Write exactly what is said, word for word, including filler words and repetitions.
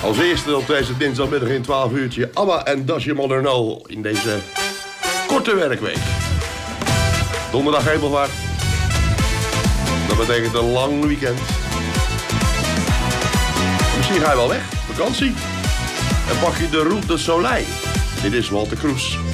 Als eerste op deze dinsdagmiddag in twaalf uurtje ABBA en Does Your Mother Know in deze korte werkweek. Donderdag hemelvaart. Dat betekent een lang weekend. Misschien ga je wel weg, vakantie. En pak je de Route de Soleil. Dit is Walter Kroes.